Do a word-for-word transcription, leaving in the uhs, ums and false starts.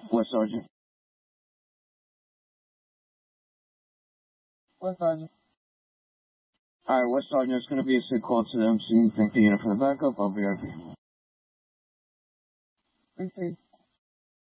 What, Sergeant? What, Sergeant? Alright, what, Sergeant? There's going to be a sick call to them, so you can take the unit for the backup. I'll be right back. Three, three.